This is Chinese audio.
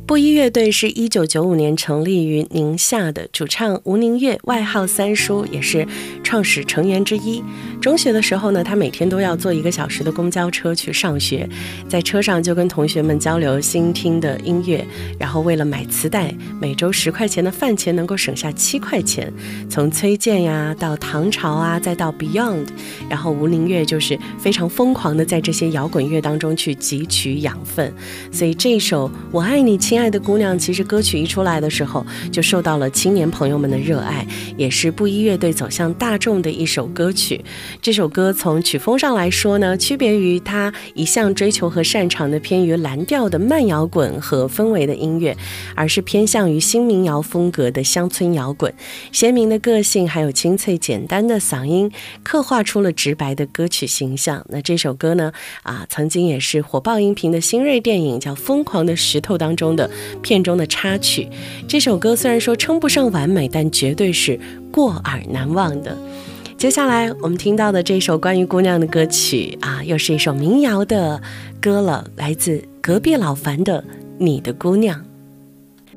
布衣乐队是1995年成立于宁夏的，主唱吴宁月外号三叔，也是创始成员之一。中学的时候呢，他每天都要坐1个小时的公交车去上学，在车上就跟同学们交流新听的音乐，然后为了买磁带，每周10块钱的饭钱能够省下7块钱。从崔健呀到唐朝啊，再到 Beyond， 然后吴宁月就是非常疯狂的在这些摇滚乐当中去汲取养分。所以这首我爱你亲爱的姑娘，其实歌曲一出来的时候就受到了青年朋友们的热爱，也是布衣乐队走向大众的一首歌曲。这首歌从曲风上来说呢，区别于他一向追求和擅长的偏于蓝调的慢摇滚和氛围的音乐，而是偏向于新民谣风格的乡村摇滚。鲜明的个性还有清脆简单的嗓音，刻画出了直白的歌曲形象。那这首歌呢曾经也是火爆荧屏的新锐电影叫《疯狂的石头》当中的片中的插曲。这首歌虽然说称不上完美，但绝对是过耳难忘的。接下来我们听到的这首关于姑娘的歌曲又是一首民谣的歌了，来自隔壁老樊的《你的姑娘》。